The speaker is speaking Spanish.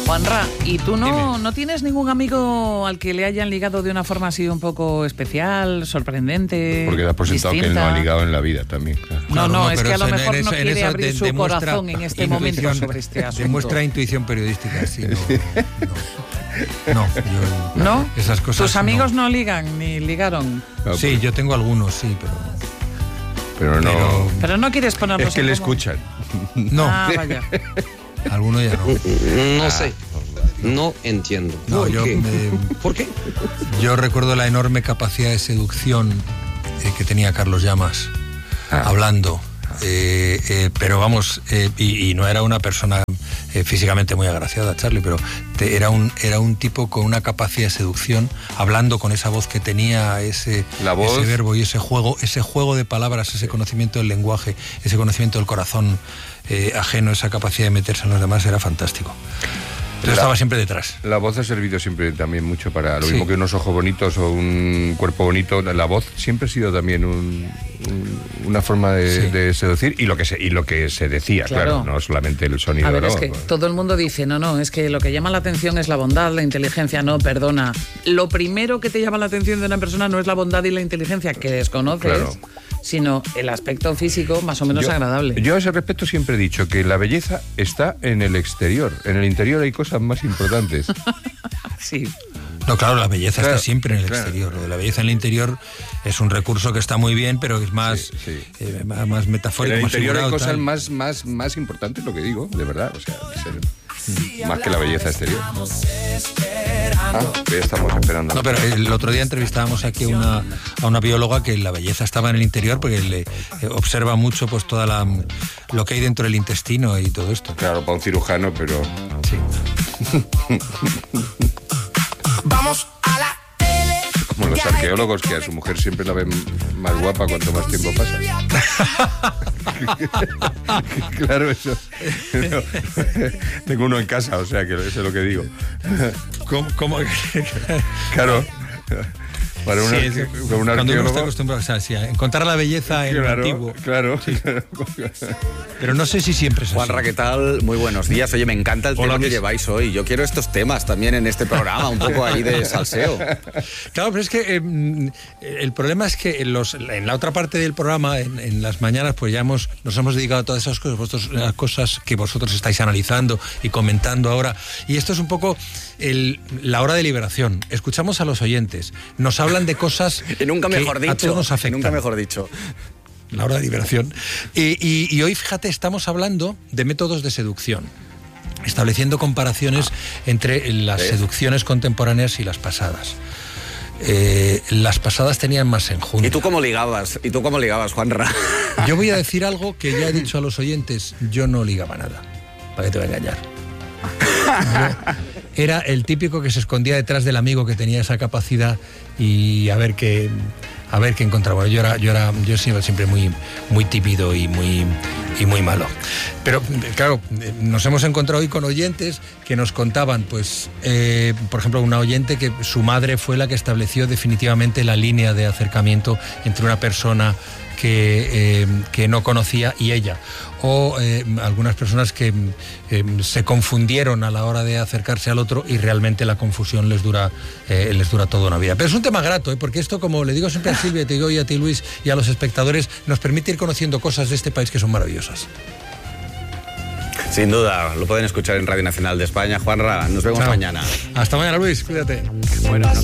Juanra, ¿y tú no tienes ningún amigo al que le hayan ligado de una forma así un poco especial, sorprendente? Porque da por sentado que él no ha ligado en la vida también. Claro. No, es que a lo mejor no quiere abrir su corazón en este momento sobre este asunto. Demuestra intuición periodística, sí, ¿No? Esas cosas. ¿Tus amigos no ligan ni ligaron? No, sí, yo tengo algunos, sí, pero no quieres ponerlos. Es que le escuchan. No. Ah, vaya. Alguno ya no. No sé. No entiendo. ¿Por qué? Yo recuerdo la enorme capacidad de seducción que tenía Carlos Llamas hablando. Pero vamos, y no era una persona físicamente muy agraciada, Charlie, pero era un tipo con una capacidad de seducción, hablando con esa voz que tenía, ese verbo y ese juego de palabras, ese conocimiento del lenguaje, ese conocimiento del corazón ajeno, esa capacidad de meterse en los demás, era fantástico. Entonces estaba siempre detrás. La voz ha servido siempre también mucho para lo mismo que unos ojos bonitos o un cuerpo bonito. La voz siempre ha sido también una forma de seducir y lo que se decía, claro, no solamente el sonido. A ver, es que todo el mundo dice, no, es que lo que llama la atención es la bondad, la inteligencia. No, perdona. Lo primero que te llama la atención de una persona no es la bondad y la inteligencia que desconoces, sino el aspecto físico más o menos agradable. Yo a ese respecto siempre he dicho que la belleza está en el exterior. En el interior hay cosas más importantes. Sí. No, claro, la belleza está siempre en el exterior. Lo de la belleza en el interior es un recurso que está muy bien, pero es más, más metafórico. En el más interior hay figurado, cosas más importantes, lo que digo, de verdad. O sea, más que la belleza exterior. Ya estamos esperando. No, pero el otro día entrevistábamos aquí a una bióloga que la belleza estaba en el interior porque le observa mucho pues toda lo que hay dentro del intestino y todo esto. Claro, para un cirujano, pero... Sí. Vamos a la tele. Como los arqueólogos, que a su mujer siempre la ven más guapa cuanto más tiempo pasa. Claro, eso. No. Tengo uno en casa, o sea que eso es lo que digo. ¿Cómo? Claro. Para un cuando uno está acostumbrado a encontrar la belleza en lo antiguo. Claro. Pero no sé si siempre es así. Juanra, ¿qué tal? Muy buenos días. Oye, me encanta el tema que lleváis hoy. Yo quiero estos temas también en este programa, un poco ahí de salseo. Claro, pero es que el problema es que en la otra parte del programa, en las mañanas, pues ya nos hemos dedicado a todas esas cosas, las cosas que vosotros estáis analizando y comentando ahora. Y esto es un poco la hora de liberación. Escuchamos a los oyentes, nos hablan de cosas y nunca mejor que a todos nos afectan. Nunca mejor dicho. La hora de liberación. Y hoy, fíjate, estamos hablando de métodos de seducción, estableciendo comparaciones entre las seducciones contemporáneas y las pasadas. Las pasadas tenían más enjundia. ¿Y tú cómo ligabas, Juanra? Yo voy a decir algo que ya he dicho a los oyentes. Yo no ligaba nada. ¿Para qué te voy a engañar? Yo era el típico que se escondía detrás del amigo que tenía esa capacidad y a ver qué encontraba. Yo he sido siempre muy tímido y muy malo. Pero claro, nos hemos encontrado hoy con oyentes que nos contaban, pues, por ejemplo, una oyente que su madre fue la que estableció definitivamente la línea de acercamiento entre una persona que no conocía y ella. O algunas personas que se confundieron a la hora de acercarse al otro y realmente la confusión les dura toda una vida. Pero es un tema grato, porque esto, como le digo siempre a Silvia, te digo y a ti, Luis, y a los espectadores, nos permite ir conociendo cosas de este país que son maravillosas. Sin duda, lo pueden escuchar en Radio Nacional de España. Juanra, nos vemos mañana. Hasta mañana, Luis, cuídate. Bueno,